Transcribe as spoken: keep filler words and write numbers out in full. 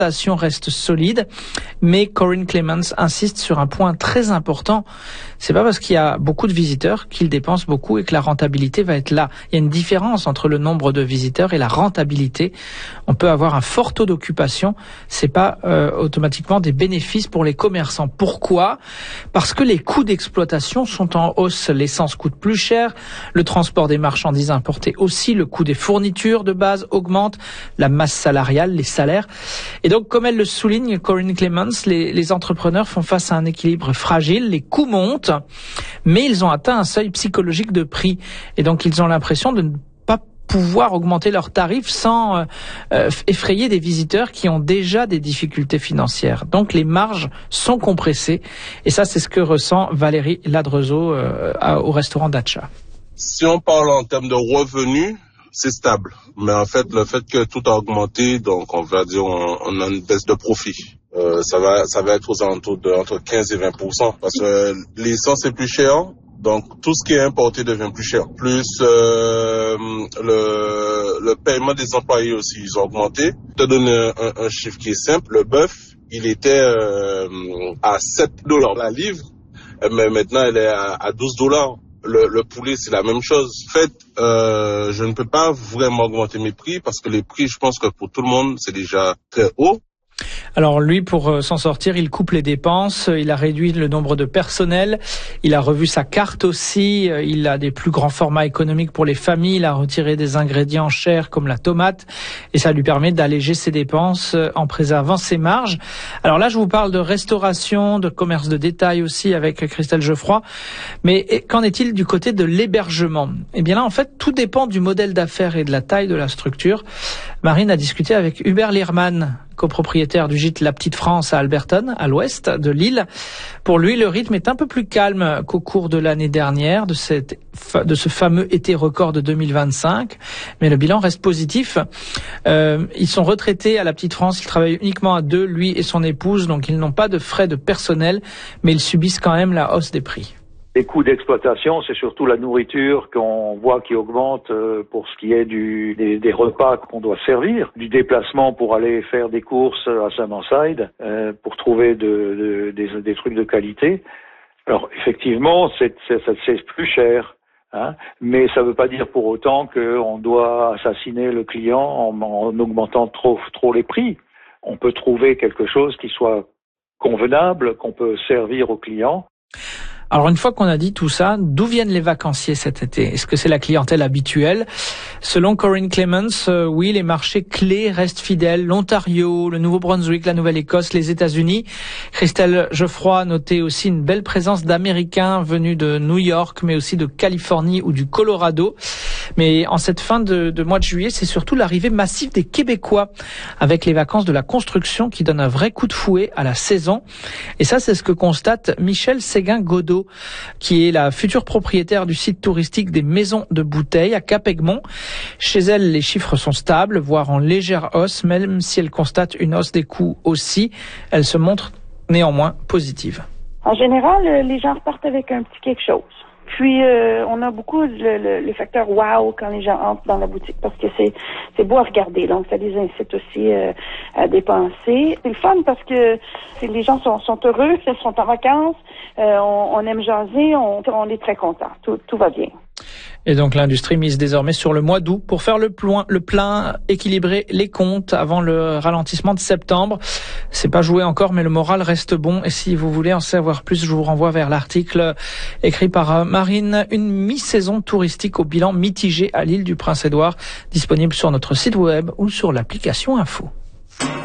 reste solide, mais Corinne Clements insiste sur un point très important. C'est pas parce qu'il y a beaucoup de visiteurs qu'ils dépensent beaucoup et que la rentabilité va être là. Il y a une différence entre le nombre de visiteurs et la rentabilité. On peut avoir un fort taux d'occupation, c'est pas euh, automatiquement des bénéfices pour les commerçants. Pourquoi ? Parce que les coûts d'exploitation sont en hausse. L'essence coûte plus cher, le transport des marchandises importées aussi, le coût des fournitures de base augmente, la masse salariale, les salaires. Et donc, comme elle le souligne, Corinne Clements, les, les entrepreneurs font face à un équilibre fragile, les coûts montent, mais ils ont atteint un seuil psychologique de prix. Et donc, ils ont l'impression de ne pas pouvoir augmenter leurs tarifs sans euh, euh, effrayer des visiteurs qui ont déjà des difficultés financières. Donc, les marges sont compressées. Et ça, c'est ce que ressent Valérie Ladrezeau euh, au restaurant Dacha. Si on parle en termes de revenus, c'est stable. Mais en fait, le fait que tout a augmenté, donc on va dire on, on a une baisse de profit. Euh, ça va ça va être aux alentours de entre quinze et vingt pour cent parce que l'essence est plus cher, donc tout ce qui est importé devient plus cher. Plus euh, le le paiement des employés aussi, ils ont augmenté. Je te donne un, un, un chiffre qui est simple. Le bœuf, il était euh, à sept dollars la livre, mais maintenant il est à, à douze dollars. Le, le poulet, c'est la même chose. En fait, euh, je ne peux pas vraiment augmenter mes prix parce que les prix, je pense que pour tout le monde, c'est déjà très haut. Alors lui, pour s'en sortir, il coupe les dépenses, il a réduit le nombre de personnel, il a revu sa carte aussi, il a des plus grands formats économiques pour les familles, il a retiré des ingrédients chers comme la tomate et ça lui permet d'alléger ses dépenses en préservant ses marges. Alors là, je vous parle de restauration, de commerce de détail aussi avec Christelle Geoffroy, mais qu'en est-il du côté de l'hébergement ? Eh bien là, en fait, tout dépend du modèle d'affaires et de la taille de la structure. Marine a discuté avec Hubert Lierman, copropriétaire du gîte La Petite France à Alberton, à l'ouest de l'île. Pour lui, le rythme est un peu plus calme qu'au cours de l'année dernière, de, cette, de ce fameux été record de deux mille vingt-cinq. Mais le bilan reste positif. Euh, ils sont retraités à La Petite France. Ils travaillent uniquement à deux, lui et son épouse. Donc, ils n'ont pas de frais de personnel, mais ils subissent quand même la hausse des prix. Les coûts d'exploitation, c'est surtout la nourriture qu'on voit qui augmente pour ce qui est du, des, des repas qu'on doit servir, du déplacement pour aller faire des courses à Summerside, euh, pour trouver de, de, des, des trucs de qualité. Alors effectivement, c'est, c'est, c'est plus cher, hein, mais ça ne veut pas dire pour autant qu'on doit assassiner le client en, en augmentant trop, trop les prix. On peut trouver quelque chose qui soit convenable, qu'on peut servir aux clients. Alors une fois qu'on a dit tout ça, d'où viennent les vacanciers cet été ? Est-ce que c'est la clientèle habituelle ? Selon Corinne Clements, euh, oui, les marchés clés restent fidèles. L'Ontario, le Nouveau-Brunswick, la Nouvelle-Écosse, les États-Unis. Christelle Geoffroy notait aussi une belle présence d'Américains venus de New York, mais aussi de Californie ou du Colorado. Mais en cette fin de, de mois de juillet, c'est surtout l'arrivée massive des Québécois avec les vacances de la construction qui donnent un vrai coup de fouet à la saison. Et ça, c'est ce que constate Michel Séguin-Godot, qui est la future propriétaire du site touristique des Maisons de Bouteilles à Cap-Aigmont. Chez elle, les chiffres sont stables, voire en légère hausse, même si elle constate une hausse des coûts aussi. Elle se montre néanmoins positive. En général, les gens repartent avec un petit quelque chose. Puis, euh, on a beaucoup le, le, le facteur wow quand les gens entrent dans la boutique parce que c'est c'est beau à regarder. Donc, ça les incite aussi euh, à dépenser. C'est le fun parce que les gens sont, sont heureux, ils sont en vacances, euh, on, on aime jaser, on, on est très content. Tout, tout va bien. Et donc l'industrie mise désormais sur le mois d'août pour faire le plein, le plein, équilibrer les comptes avant le ralentissement de septembre. C'est pas joué encore, mais le moral reste bon. Et si vous voulez en savoir plus, je vous renvoie vers l'article écrit par Marine, une mi-saison touristique au bilan mitigé à l'île du Prince-Édouard, disponible sur notre site web ou sur l'application Info.